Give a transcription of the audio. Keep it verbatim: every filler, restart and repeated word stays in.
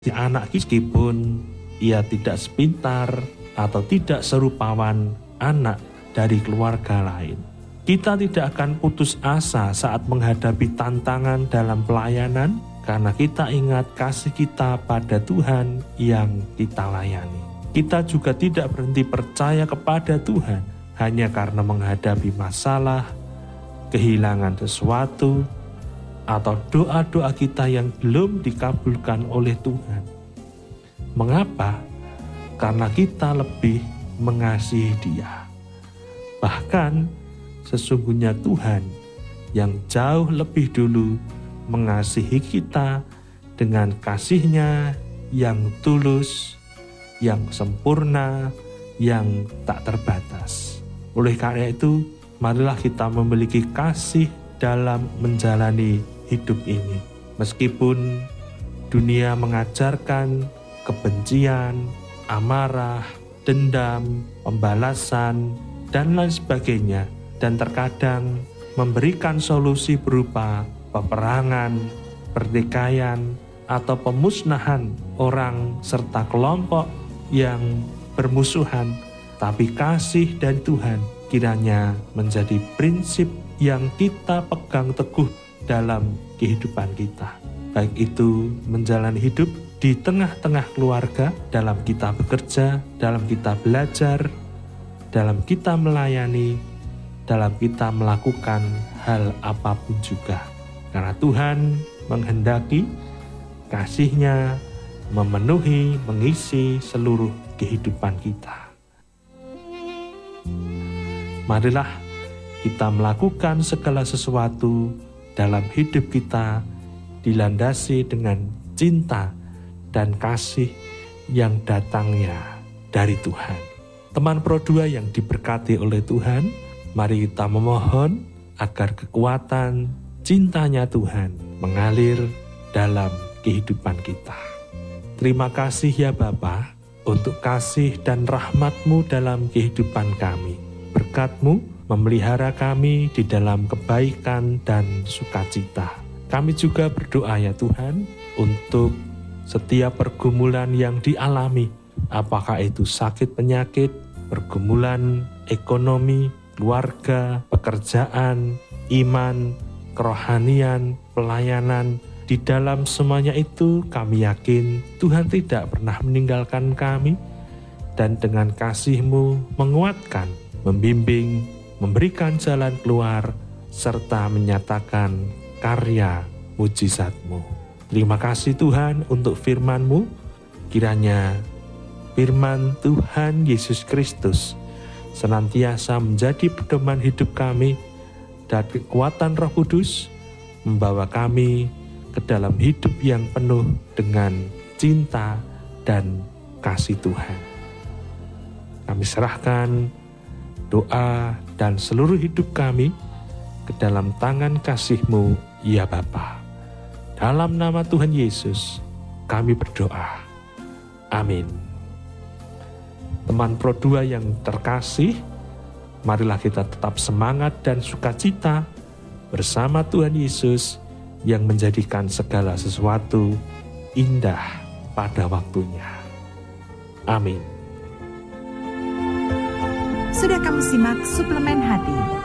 Si anak meskipun ia tidak sepintar atau tidak serupawan anak dari keluarga lain. Kita tidak akan putus asa saat menghadapi tantangan dalam pelayanan karena kita ingat kasih kita pada Tuhan yang kita layani. Kita juga tidak berhenti percaya kepada Tuhan hanya karena menghadapi masalah, kehilangan sesuatu, atau doa-doa kita yang belum dikabulkan oleh Tuhan. Mengapa? Karena kita lebih mengasihi Dia. Bahkan sesungguhnya Tuhan yang jauh lebih dulu mengasihi kita dengan kasih-Nya yang tulus, yang sempurna, yang tak terbatas. Oleh karena itu, marilah kita memiliki kasih dalam menjalani hidup ini. Meskipun dunia mengajarkan kebencian, amarah, dendam, pembalasan, dan lain sebagainya, dan terkadang memberikan solusi berupa peperangan, pertikaian, atau pemusnahan orang serta kelompok yang bermusuhan, tapi kasih dari Tuhan kiranya menjadi prinsip yang kita pegang teguh dalam kehidupan kita. Baik itu menjalani hidup di tengah-tengah keluarga, dalam kita bekerja, dalam kita belajar, dalam kita melayani, dalam kita melakukan hal apapun juga. Karena Tuhan menghendaki kasih-Nya memenuhi, mengisi seluruh kehidupan kita. Marilah kita melakukan segala sesuatu dalam hidup kita dilandasi dengan cinta dan kasih yang datangnya dari Tuhan. Teman Pro dua yang diberkati oleh Tuhan, mari kita memohon agar kekuatan cintanya Tuhan mengalir dalam kehidupan kita. Terima kasih ya Bapa untuk kasih dan rahmat-Mu dalam kehidupan kami. Berkat-Mu memelihara kami di dalam kebaikan dan sukacita. Kami juga berdoa ya Tuhan untuk setiap pergumulan yang dialami, apakah itu sakit penyakit, pergumulan ekonomi, keluarga, pekerjaan, iman, kerohanian, pelayanan. Di dalam semuanya itu kami yakin Tuhan tidak pernah meninggalkan kami dan dengan kasih-Mu menguatkan, membimbing, memberikan jalan keluar, serta menyatakan karya mujizat-Mu. Terima kasih Tuhan untuk firman-Mu. Kiranya firman Tuhan Yesus Kristus senantiasa menjadi pedoman hidup kami dan kekuatan Roh Kudus membawa kami ke dalam hidup yang penuh dengan cinta dan kasih Tuhan. Kami serahkan doa dan seluruh hidup kami ke dalam tangan kasih-Mu, ya Bapa. Dalam nama Tuhan Yesus, kami berdoa. Amin. Teman Pro dua yang terkasih, marilah kita tetap semangat dan sukacita bersama Tuhan Yesus yang menjadikan segala sesuatu indah pada waktunya. Amin. Sudah kamu simak suplemen hati